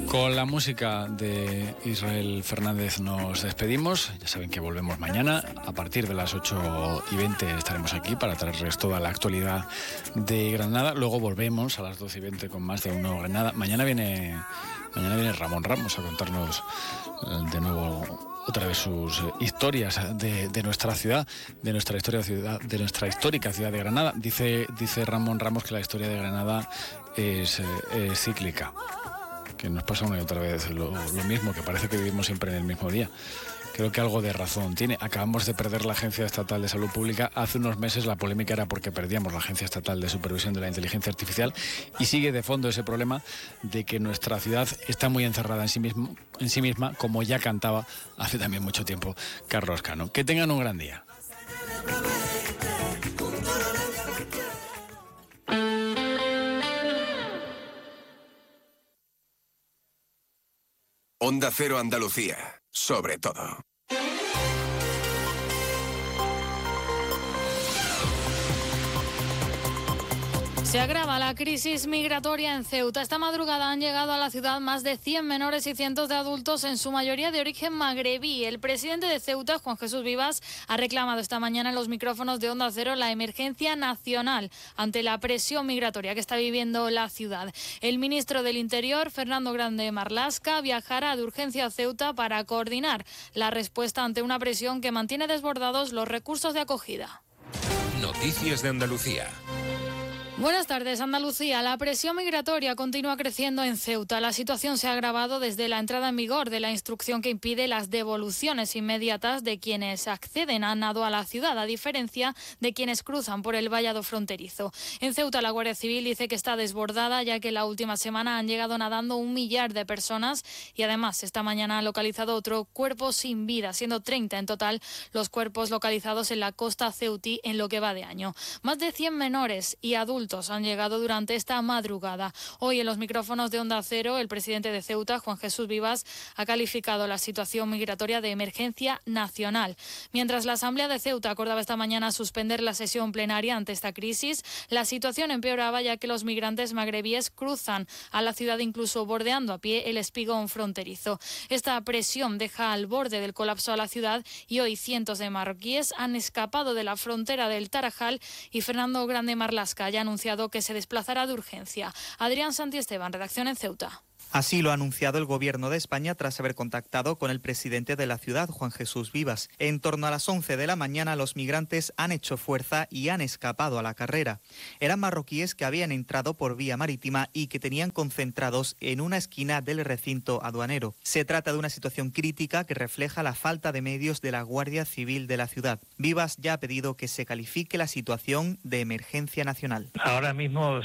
Con la música de Israel Fernández nos despedimos. Ya saben que volvemos mañana. A partir de las 8:20 estaremos aquí para traerles toda la actualidad de Granada. Luego volvemos a las 12:20 con más de Uno Granada. Mañana viene Ramón Ramos a contarnos de nuevo otra vez sus historias de nuestra ciudad, de nuestra histórica ciudad de Granada. Dice Ramón Ramos que la historia de Granada es cíclica, que nos pasa una y otra vez lo mismo, que parece que vivimos siempre en el mismo día. Creo que algo de razón tiene. Acabamos de perder la Agencia Estatal de Salud Pública. Hace unos meses la polémica era porque perdíamos la Agencia Estatal de Supervisión de la Inteligencia Artificial, y sigue de fondo ese problema de que nuestra ciudad está muy encerrada en sí misma, como ya cantaba hace también mucho tiempo Carlos Cano. Que tengan un gran día. Onda Cero Andalucía, sobre todo. Se agrava la crisis migratoria en Ceuta. Esta madrugada han llegado a la ciudad más de 100 menores y cientos de adultos, en su mayoría de origen magrebí. El presidente de Ceuta, Juan Jesús Vivas, ha reclamado esta mañana en los micrófonos de Onda Cero la emergencia nacional ante la presión migratoria que está viviendo la ciudad. El ministro del Interior, Fernando Grande Marlaska, viajará de urgencia a Ceuta para coordinar la respuesta ante una presión que mantiene desbordados los recursos de acogida. Noticias de Andalucía. Buenas tardes, Andalucía. La presión migratoria continúa creciendo en Ceuta. La situación se ha agravado desde la entrada en vigor de la instrucción que impide las devoluciones inmediatas de quienes acceden a nado a la ciudad, a diferencia de quienes cruzan por el vallado fronterizo. En Ceuta, la Guardia Civil dice que está desbordada, ya que la última semana han llegado nadando 1 millar de personas, y además esta mañana ha localizado otro cuerpo sin vida, siendo 30 en total los cuerpos localizados en la costa ceutí en lo que va de año. Más de 100 menores y adultos han llegado durante esta madrugada. Hoy en los micrófonos de Onda Cero, el presidente de Ceuta, Juan Jesús Vivas, ha calificado la situación migratoria de emergencia nacional. Mientras la Asamblea de Ceuta acordaba esta mañana suspender la sesión plenaria ante esta crisis, la situación empeoraba, ya que los migrantes magrebíes cruzan a la ciudad, incluso bordeando a pie el espigón fronterizo. Esta presión deja al borde del colapso a la ciudad, y hoy cientos de marroquíes han escapado de la frontera del Tarajal, y Fernando Grande Marlaska ya anunciado que se desplazará de urgencia. Adrián Santiesteban, redacción en Ceuta. Así lo ha anunciado el Gobierno de España tras haber contactado con el presidente de la ciudad, Juan Jesús Vivas. En torno a las 11 de la mañana, los migrantes han hecho fuerza y han escapado a la carrera. Eran marroquíes que habían entrado por vía marítima y que tenían concentrados en una esquina del recinto aduanero. Se trata de una situación crítica que refleja la falta de medios de la Guardia Civil de la ciudad. Vivas ya ha pedido que se califique la situación de emergencia nacional. Ahora mismo